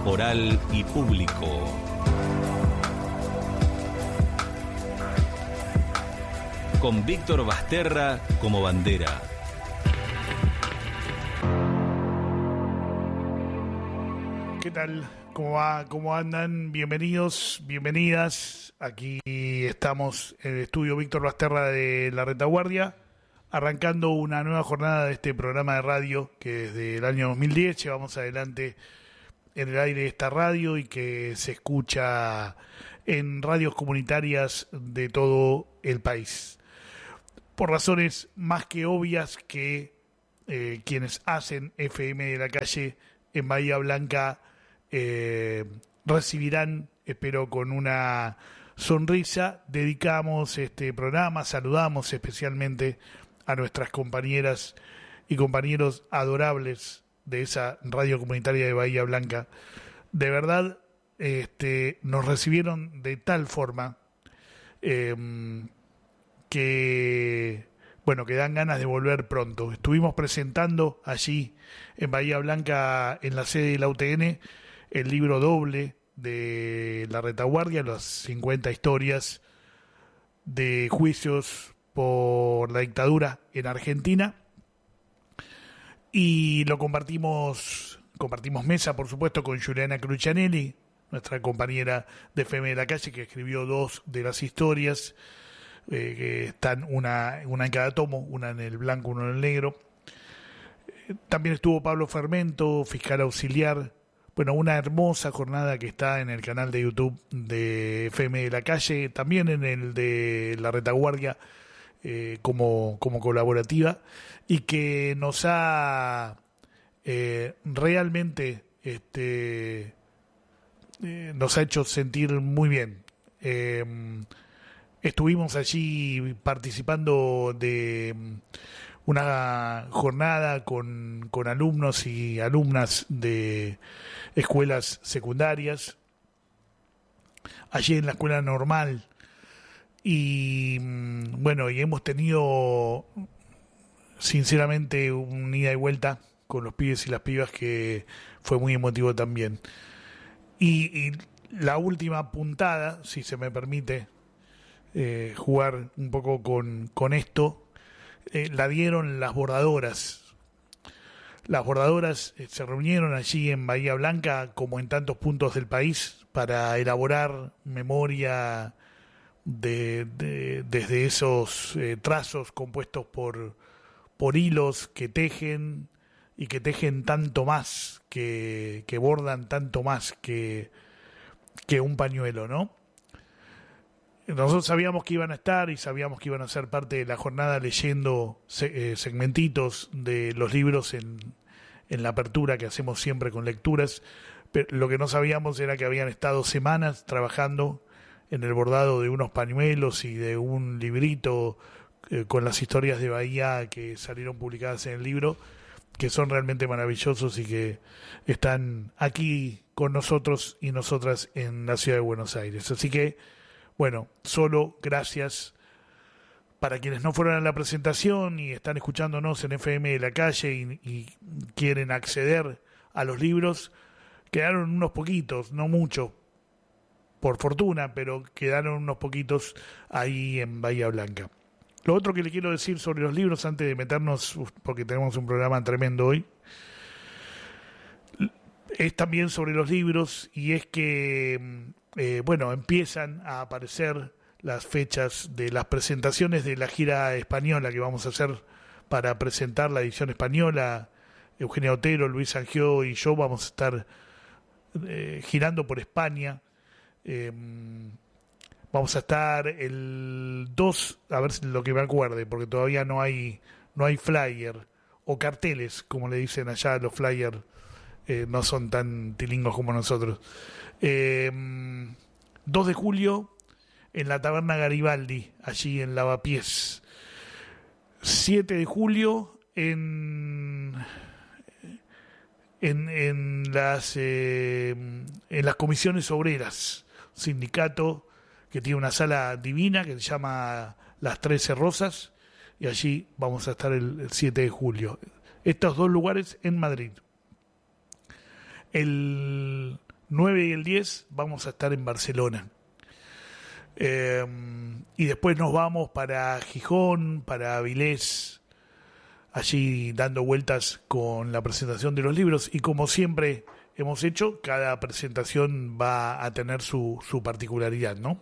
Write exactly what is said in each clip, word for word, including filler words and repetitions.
Oral y público. Con Víctor Basterra como bandera. ¿Qué tal? ¿Cómo va? ¿Cómo andan? Bienvenidos, bienvenidas. Aquí estamos en el estudio Víctor Basterra de La Retaguardia, arrancando una nueva jornada de este programa de radio que desde el año dos mil diez llevamos adelante en el aire de esta radio y que se escucha en radios comunitarias de todo el país. Por razones más que obvias que eh, quienes hacen F M de la calle en Bahía Blanca eh, recibirán, espero con una sonrisa, dedicamos este programa, saludamos especialmente a nuestras compañeras y compañeros adorables de esa radio comunitaria de Bahía Blanca. De verdad, este, nos recibieron de tal forma eh, que, bueno, que dan ganas de volver pronto. Estuvimos presentando allí en Bahía Blanca, en la sede de la U T N, el libro doble de La Retaguardia, las cincuenta historias de juicios por la dictadura en Argentina, y lo compartimos, compartimos mesa, por supuesto, con Juliana Crucianelli, nuestra compañera de F M de la calle, que escribió dos de las historias, eh, que están una, una en cada tomo, una en el blanco, una en el negro. Eh, también estuvo Pablo Fermento, fiscal auxiliar. Bueno, una hermosa jornada que está en el canal de YouTube de F M de la calle, también en el de La Retaguardia, eh, como, como colaborativa, y que nos ha eh, realmente este, eh, nos ha hecho sentir muy bien. Eh, estuvimos allí participando de una jornada con, con alumnos y alumnas de escuelas secundarias, allí en la escuela normal, y bueno, y hemos tenido sinceramente un ida y vuelta con los pibes y las pibas que fue muy emotivo también. Y, y la última puntada, si se me permite eh, jugar un poco con, con esto, eh, la dieron las bordadoras. Las bordadoras eh, se reunieron allí en Bahía Blanca, como en tantos puntos del país, para elaborar memoria de, de desde esos eh, trazos compuestos por por hilos que tejen y que tejen tanto más, que, que bordan tanto más que, que un pañuelo, ¿no? Nosotros sabíamos que iban a estar y sabíamos que iban a ser parte de la jornada leyendo se, eh, segmentitos de los libros en, en la apertura que hacemos siempre con lecturas, pero lo que no sabíamos era que habían estado semanas trabajando en el bordado de unos pañuelos y de un librito eh, con las historias de Bahía que salieron publicadas en el libro, que son realmente maravillosos y que están aquí con nosotros y nosotras en la ciudad de Buenos Aires. Así que, bueno, solo gracias para quienes no fueron a la presentación y están escuchándonos en F M de la calle y, y quieren acceder a los libros. Quedaron unos poquitos, no mucho, por fortuna, pero quedaron unos poquitos ahí en Bahía Blanca. Lo otro que le quiero decir sobre los libros, antes de meternos, porque tenemos un programa tremendo hoy, es también sobre los libros, y es que, eh, bueno, empiezan a aparecer las fechas de las presentaciones de la gira española que vamos a hacer para presentar la edición española. Eugenia Otero, Luis Sangió y yo vamos a estar eh, girando por España. Eh, vamos a estar el dos, a ver si lo que me acuerde, porque todavía no hay no hay flyer o carteles, como le dicen allá. Los flyers eh, no son tan tilingos como nosotros. Eh, dos de julio en la Taberna Garibaldi, allí en Lavapiés. siete de julio en en, en las eh, en las comisiones obreras, sindicato que tiene una sala divina que se llama Las Trece Rosas, y allí vamos a estar el, el siete de julio. Estos dos lugares en Madrid. El nueve y el diez vamos a estar en Barcelona. Eh, y después nos vamos para Gijón, para Avilés, allí dando vueltas con la presentación de los libros. Y como siempre hemos hecho, cada presentación va a tener su, su particularidad, ¿no?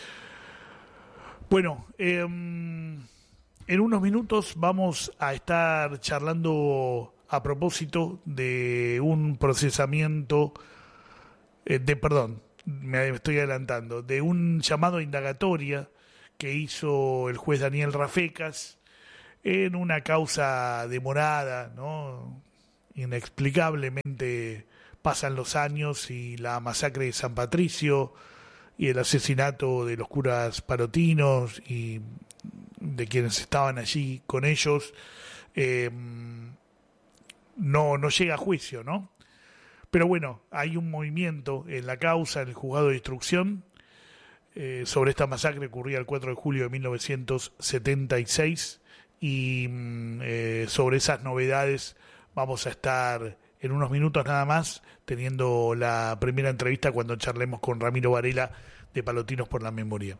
Bueno, eh, en unos minutos vamos a estar charlando a propósito de un procesamiento, eh, de perdón, me estoy adelantando, de un llamado a indagatoria que hizo el juez Daniel Rafecas en una causa demorada, ¿no? Inexplicablemente pasan los años y la masacre de San Patricio y el asesinato de los curas parotinos y de quienes estaban allí con ellos, eh, no, no llega a juicio, ¿no? Pero bueno, hay un movimiento en la causa, en el juzgado de instrucción, eh, sobre esta masacre ocurrida el cuatro de julio de mil novecientos setenta y seis, y eh, sobre esas novedades vamos a estar en unos minutos nada más, teniendo la primera entrevista cuando charlemos con Ramiro Varela de Palotinos por la Memoria.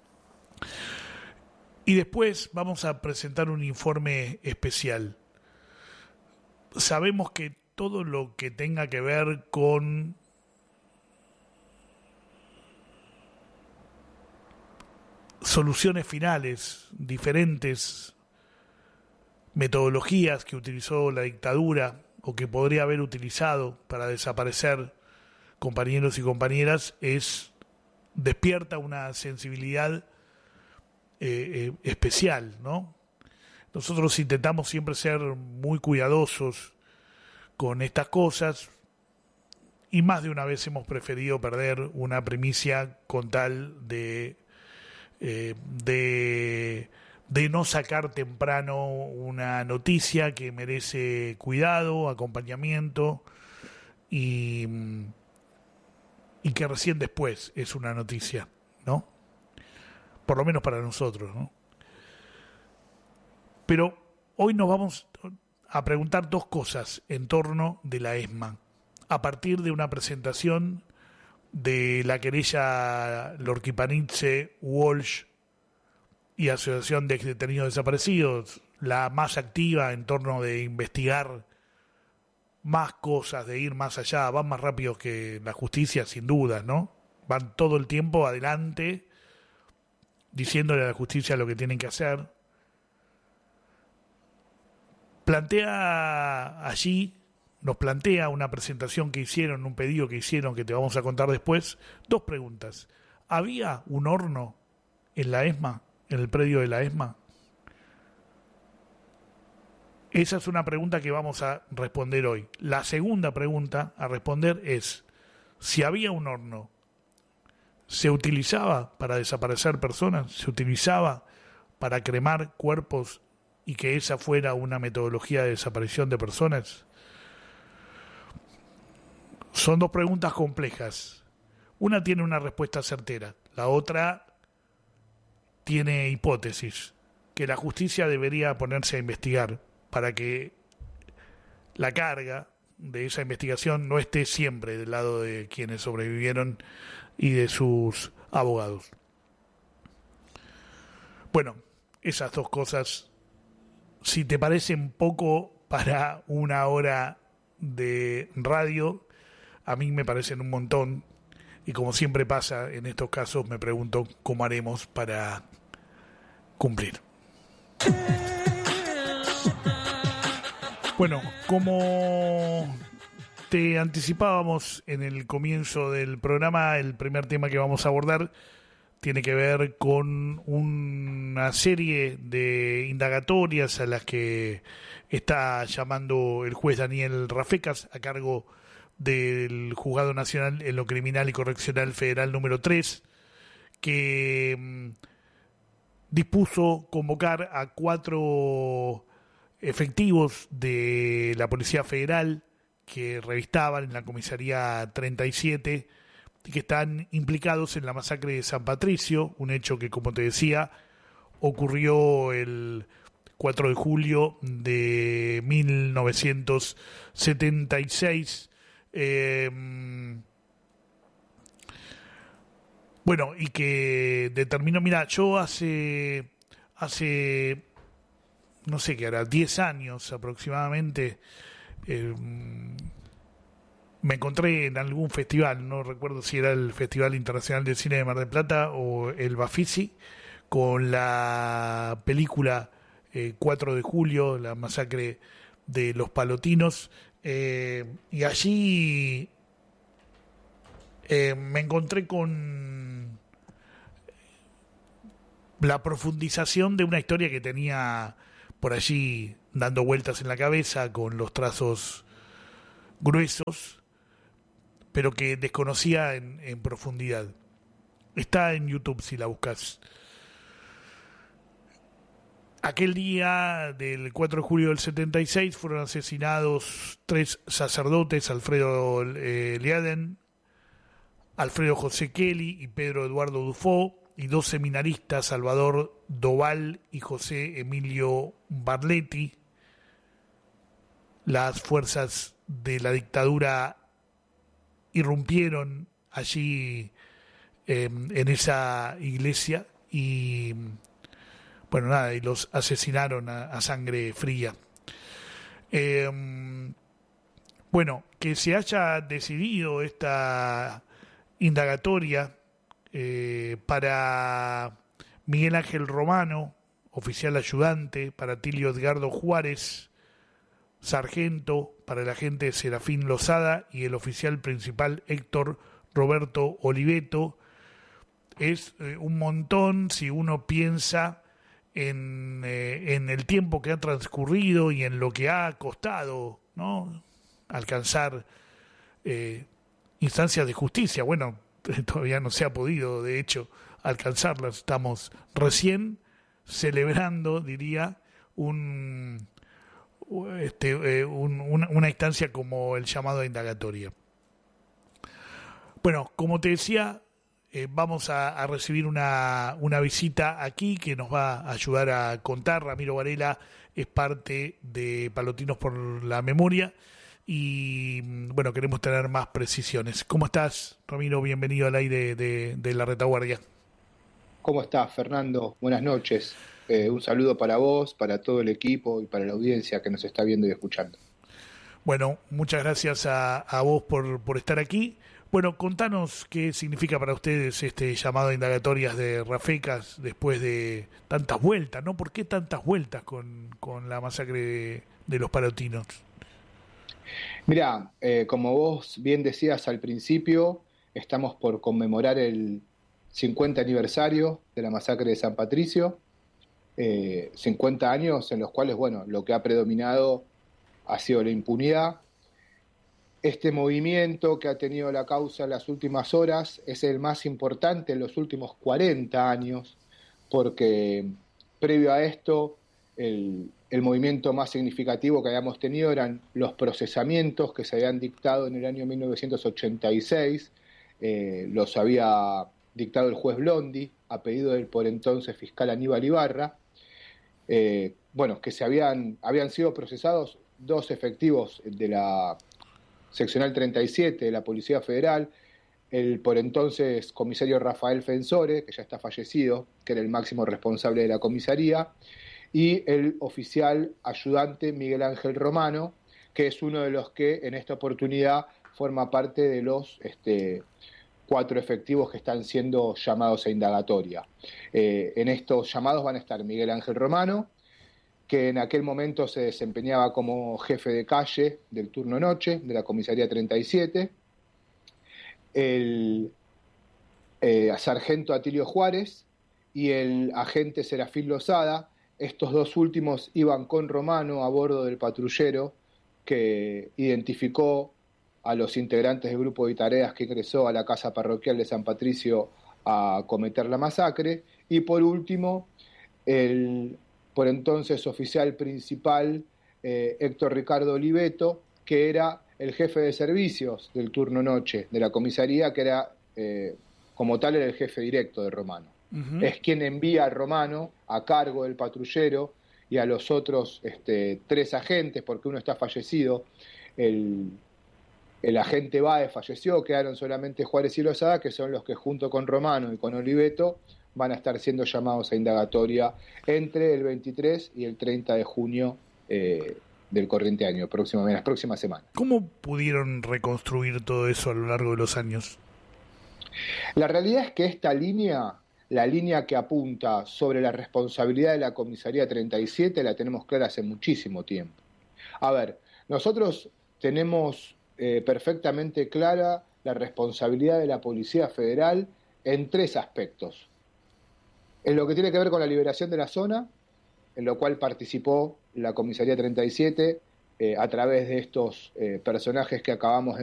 Y después vamos a presentar un informe especial. Sabemos que todo lo que tenga que ver con soluciones finales, diferentes metodologías que utilizó la dictadura o que podría haber utilizado para desaparecer compañeros y compañeras, es despierta una sensibilidad eh, eh, especial, ¿no? Nosotros intentamos siempre ser muy cuidadosos con estas cosas y más de una vez hemos preferido perder una primicia con tal de eh, de de no sacar temprano una noticia que merece cuidado, acompañamiento y, y que recién después es una noticia, ¿no? Por lo menos para nosotros, ¿no? Pero hoy nos vamos a preguntar dos cosas en torno de la ESMA, a partir de una presentación de la querella Lorquipanidze, Walsh y Asociación de Detenidos Desaparecidos, la más activa en torno de investigar más cosas, de ir más allá, van más rápido que la justicia, sin duda, ¿no? Van todo el tiempo adelante, diciéndole a la justicia lo que tienen que hacer. Plantea allí, nos plantea una presentación que hicieron, un pedido que hicieron, que te vamos a contar después, dos preguntas. ¿Había un horno en la ESMA, en el predio de la ESMA? Esa es una pregunta que vamos a responder hoy. La segunda pregunta a responder es, si había un horno, ¿se utilizaba para desaparecer personas? ¿Se utilizaba para cremar cuerpos y que esa fuera una metodología de desaparición de personas? Son dos preguntas complejas. Una tiene una respuesta certera, la otra tiene hipótesis, que la justicia debería ponerse a investigar para que la carga de esa investigación no esté siempre del lado de quienes sobrevivieron y de sus abogados. Bueno, esas dos cosas, si te parecen poco para una hora de radio, a mí me parecen un montón. Y como siempre pasa en estos casos, me pregunto cómo haremos para cumplir. Bueno, como te anticipábamos en el comienzo del programa, el primer tema que vamos a abordar tiene que ver con una serie de indagatorias a las que está llamando el juez Daniel Rafecas a cargo del Juzgado Nacional en lo Criminal y Correccional Federal número tres, que mmm, dispuso convocar a cuatro efectivos de la Policía Federal que revistaban en la comisaría treinta y siete y que están implicados en la masacre de San Patricio, un hecho que, como te decía, ocurrió el cuatro de julio de mil novecientos setenta y seis. Eh, Bueno, y que determinó, mira, yo hace, hace, no sé qué hará, diez años aproximadamente, eh, me encontré en algún festival, no recuerdo si era el Festival Internacional de Cine de Mar del Plata o el Bafisi, con la película eh, cuatro de julio, la masacre de los Palotinos, eh, y allí eh, me encontré con la profundización de una historia que tenía por allí dando vueltas en la cabeza con los trazos gruesos, pero que desconocía en, en profundidad. Está en YouTube si la buscas. Aquel día del cuatro de julio del setenta y seis fueron asesinados tres sacerdotes, Alfredo eh, Liaden, Alfredo José Kelly y Pedro Eduardo Dufo, y dos seminaristas, Salvador Doval y José Emilio Barletti. Las fuerzas de la dictadura irrumpieron allí eh, en esa iglesia y bueno, nada, y los asesinaron a, a sangre fría. Eh, bueno, que se haya decidido esta indagatoria eh, para Miguel Ángel Romano, oficial ayudante, para Tilio Edgardo Juárez, sargento, para el agente Serafín Lozada y el oficial principal Héctor Roberto Oliveto, es eh, un montón si uno piensa en, eh, en el tiempo que ha transcurrido y en lo que ha costado, ¿no?, alcanzar eh, instancias de justicia. Bueno, todavía no se ha podido, de hecho, alcanzarlas. Estamos recién celebrando, diría, un, este, eh, un, una, una instancia como el llamado a indagatoria. Bueno, como te decía, Eh, vamos a, a recibir una, una visita aquí que nos va a ayudar a contar. Ramiro Varela es parte de Palotinos por la Memoria y, bueno, queremos tener más precisiones. ¿Cómo estás, Ramiro? Bienvenido al aire de, de La Retaguardia. ¿Cómo estás, Fernando? Buenas noches. Eh, un saludo para vos, para todo el equipo y para la audiencia que nos está viendo y escuchando. Bueno, muchas gracias a, a vos por, por estar aquí. Bueno, contanos qué significa para ustedes este llamado a indagatorias de Rafecas después de tantas vueltas, ¿no? ¿Por qué tantas vueltas con, con la masacre de, de los Palotinos? Mirá, eh, como vos bien decías al principio, estamos por conmemorar el cincuenta aniversario de la masacre de San Patricio, eh, cincuenta años en los cuales, bueno, lo que ha predominado ha sido la impunidad. Este movimiento que ha tenido la causa en las últimas horas es el más importante en los últimos cuarenta años, porque previo a esto el, el movimiento más significativo que habíamos tenido eran los procesamientos que se habían dictado en el año mil novecientos ochenta y seis, eh, los había dictado el juez Blondi a pedido del por entonces fiscal Aníbal Ibarra, eh, bueno, que se habían, habían sido procesados dos efectivos de la seccional treinta y siete de la Policía Federal, el por entonces comisario Rafael Fensore, que ya está fallecido, que era el máximo responsable de la comisaría, y el oficial ayudante Miguel Ángel Romano, que es uno de los que en esta oportunidad forma parte de los este, cuatro efectivos que están siendo llamados a indagatoria. Eh, en estos llamados van a estar Miguel Ángel Romano, que en aquel momento se desempeñaba como jefe de calle del turno noche de la comisaría treinta y siete, el eh, sargento Atilio Juárez y el agente Serafín Lozada. Estos dos últimos iban con Romano a bordo del patrullero que identificó a los integrantes del grupo de tareas que ingresó a la casa parroquial de San Patricio a cometer la masacre, y por último el por entonces oficial principal eh, Héctor Ricardo Oliveto, que era el jefe de servicios del turno noche de la comisaría, que era, eh, como tal, era el jefe directo de Romano. Uh-huh. Es quien envía a Romano a cargo del patrullero y a los otros este, tres agentes, porque uno está fallecido, el, el agente Báez falleció, quedaron solamente Juárez y Lozada, que son los que junto con Romano y con Oliveto van a estar siendo llamados a indagatoria entre el veintitrés y el treinta de junio eh, del corriente año, próximo, en las próximas semanas. ¿Cómo pudieron reconstruir todo eso a lo largo de los años? La realidad es que esta línea, la línea que apunta sobre la responsabilidad de la Comisaría treinta y siete, la tenemos clara hace muchísimo tiempo. A ver, nosotros tenemos eh, perfectamente clara la responsabilidad de la Policía Federal en tres aspectos. En lo que tiene que ver con la liberación de la zona, en lo cual participó la Comisaría treinta y siete eh, a través de estos eh, personajes que acabamos de